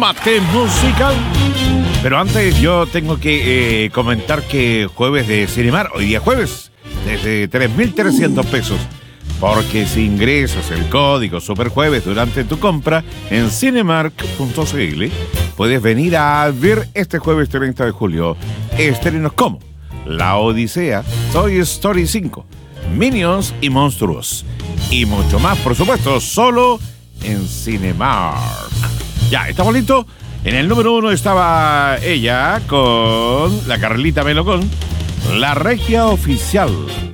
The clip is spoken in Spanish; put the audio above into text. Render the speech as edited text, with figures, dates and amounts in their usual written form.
Mate musical. Pero antes yo tengo que comentar que jueves de Cinemar, hoy día jueves, desde 3.300 pesos. Porque si ingresas el código Superjueves durante tu compra en cinemark.cl, puedes venir a ver este jueves 30 de julio estrenos como La Odisea, Toy Story 5, Minions y Monstruos. Y mucho más, por supuesto, solo en Cinemark. Ya, ¿estamos listos? En el número 1 estaba ella con la Carlita Melocón, La Regia Oficial.